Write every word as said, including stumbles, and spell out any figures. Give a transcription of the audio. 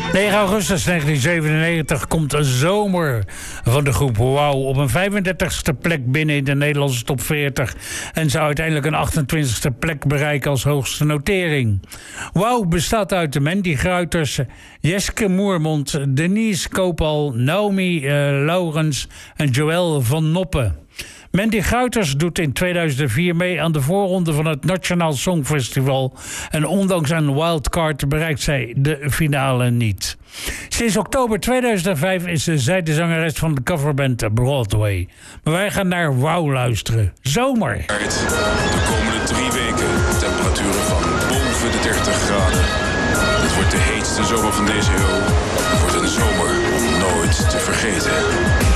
negen augustus negentien zevenennegentig komt een zomer van de groep Wow op een vijfendertigste plek binnen in de Nederlandse top veertig en zou uiteindelijk een achtentwintigste plek bereiken als hoogste notering. Wow bestaat uit de Mandy Gruiters, Jeske Moermond, Denise Koopal, Naomi uh, Laurens en Joël van Noppen. Mandy Gruiters doet in tweeduizend vier mee aan de voorronde van het Nationaal Songfestival. En ondanks een wildcard bereikt zij de finale niet. Sinds oktober tweeduizend vijf is zij de zangeres van de coverband Broadway. Maar wij gaan naar Wow luisteren. Zomer. De komende drie weken temperaturen van boven de dertig graden. Het wordt de heetste zomer van deze eeuw. Het wordt een zomer om nooit te vergeten.